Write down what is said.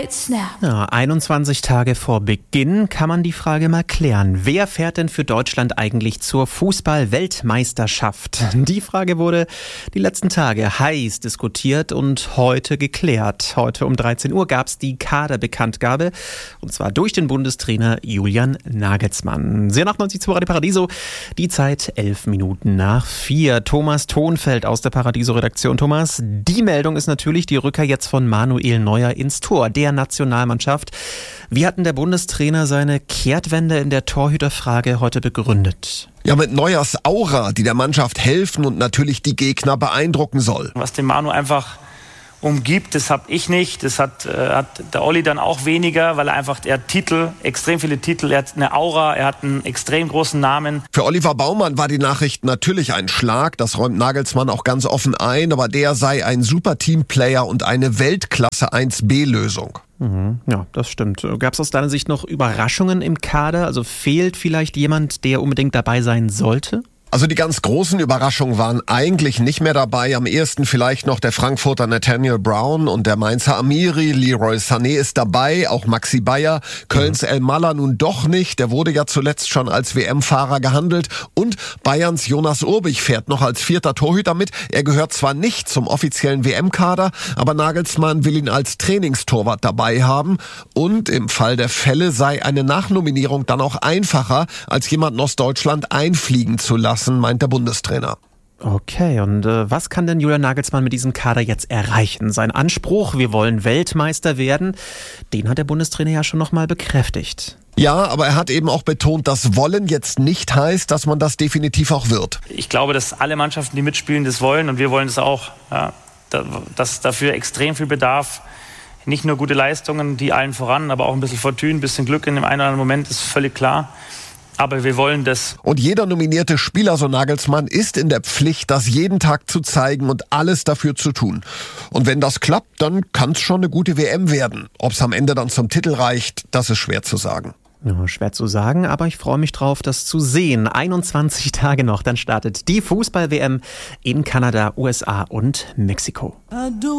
Snap. Ja, 21 Tage vor Beginn kann man die Frage mal klären. Wer fährt denn für Deutschland eigentlich zur Fußball-Weltmeisterschaft? Die Frage wurde die letzten Tage heiß diskutiert und heute geklärt. Heute um 13 Uhr gab es die Kaderbekanntgabe und zwar durch den Bundestrainer Julian Nagelsmann. Sehr nach 90 Radio Paradiso, die Zeit 4:11. Thomas Thonfeld aus der Paradiso-Redaktion. Thomas, die Meldung ist natürlich die Rückkehr jetzt von Manuel Neuer ins Tor der Nationalmannschaft. Wie hat denn der Bundestrainer seine Kehrtwende in der Torhüterfrage heute begründet? Ja, mit Neuers Aura, die der Mannschaft helfen und natürlich die Gegner beeindrucken soll. Was den Manu einfach umgibt, das habe ich nicht. Das hat der Olli dann auch weniger, weil er hat Titel, extrem viele Titel, er hat eine Aura, er hat einen extrem großen Namen. Für Oliver Baumann war die Nachricht natürlich ein Schlag, das räumt Nagelsmann auch ganz offen ein, aber der sei ein super Teamplayer und eine Weltklasse 1B-Lösung. Ja, das stimmt. Gab es aus deiner Sicht noch Überraschungen im Kader? Also fehlt vielleicht jemand, der unbedingt dabei sein sollte? Also die ganz großen Überraschungen waren eigentlich nicht mehr dabei. Am ehesten vielleicht noch der Frankfurter Nathaniel Brown und der Mainzer Amiri. Leroy Sané ist dabei, auch Maxi Bayer. Kölns El Maller nun doch nicht. Der wurde ja zuletzt schon als WM-Fahrer gehandelt. Und Bayerns Jonas Urbich fährt noch als 4. Torhüter mit. Er gehört zwar nicht zum offiziellen WM-Kader, aber Nagelsmann will ihn als Trainingstorwart dabei haben. Und im Fall der Fälle sei eine Nachnominierung dann auch einfacher, als jemanden aus Deutschland einfliegen zu lassen, meint der Bundestrainer. Okay, und was kann denn Julian Nagelsmann mit diesem Kader jetzt erreichen? Sein Anspruch, wir wollen Weltmeister werden, den hat der Bundestrainer ja schon nochmal bekräftigt. Ja, aber er hat eben auch betont, dass Wollen jetzt nicht heißt, dass man das definitiv auch wird. Ich glaube, dass alle Mannschaften, die mitspielen, das wollen und wir wollen das auch. Ja, dass dafür extrem viel Bedarf. Nicht nur gute Leistungen, die allen voran, aber auch ein bisschen Fortune, ein bisschen Glück in dem einen oder anderen Moment, ist völlig klar. Aber wir wollen das. Und jeder nominierte Spieler, so Nagelsmann, ist in der Pflicht, das jeden Tag zu zeigen und alles dafür zu tun. Und wenn das klappt, dann kann es schon eine gute WM werden. Ob es am Ende dann zum Titel reicht, das ist schwer zu sagen. Ja, schwer zu sagen, aber ich freue mich drauf, das zu sehen. 21 Tage noch, dann startet die Fußball-WM in Kanada, USA und Mexiko.